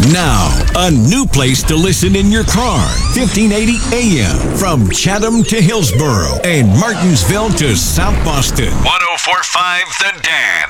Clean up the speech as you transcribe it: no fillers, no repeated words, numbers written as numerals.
Now, a new place to listen in your car. 1580 AM from Chatham to Hillsboro and Martinsville to South Boston. 104.5 The Dan.